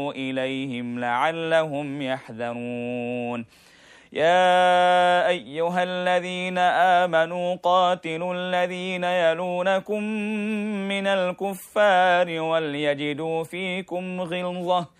إليهم لعلهم يحذرون. يا أيها الذين آمنوا قاتلوا الذين يلونكم من الكفار وليجدوا فيكم غلظة